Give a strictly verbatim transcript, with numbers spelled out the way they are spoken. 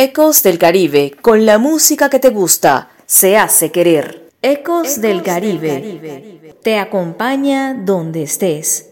Ecos del Caribe, con la música que te gusta, se hace querer. Ecos, Ecos del Caribe, del Caribe te acompaña donde estés.